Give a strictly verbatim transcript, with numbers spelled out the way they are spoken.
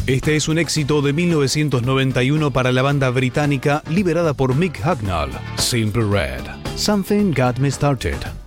Este es un éxito de mil novecientos noventa y uno para la banda británica liderada por Mick Hucknall. Simple Red. Something Got Me Started.